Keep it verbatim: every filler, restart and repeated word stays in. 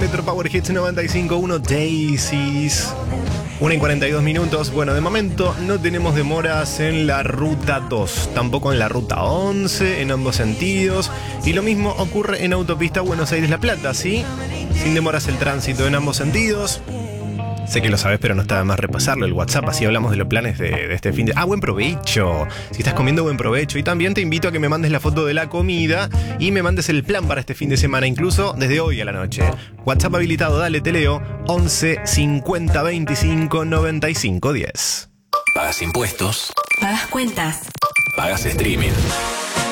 Retro Power Hits noventa y cinco punto uno Daisies. una y cuarenta y dos minutos. Bueno, de momento no tenemos demoras en la ruta dos, tampoco en la ruta once, en ambos sentidos. Y lo mismo ocurre en autopista Buenos Aires-La Plata, ¿sí? Sin demoras el tránsito en ambos sentidos. Sé que lo sabes, pero no está de más repasarlo. El WhatsApp, así hablamos de los planes de, de este fin de... Ah, buen provecho. Si estás comiendo, buen provecho. Y también te invito a que me mandes la foto de la comida y me mandes el plan para este fin de semana, incluso desde hoy a la noche. WhatsApp habilitado, dale, te leo. once cincuenta veinticinco noventa y cinco diez. Pagas impuestos. Pagas cuentas. Pagas streaming.